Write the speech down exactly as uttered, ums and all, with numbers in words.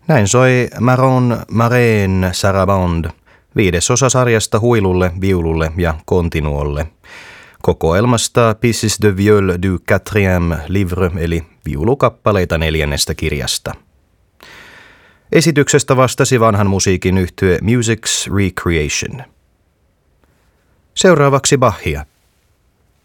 Näin soi Maron Mareen Sarabande, viidesosa sarjasta huilulle, viululle ja kontinuolle. Kokoelmasta Pieces de viol du quatrième livre eli viulukappaleita neljännestä kirjasta. Esityksestä vastasi vanhan musiikin yhtye Music's Recreation. Seuraavaksi Bachia.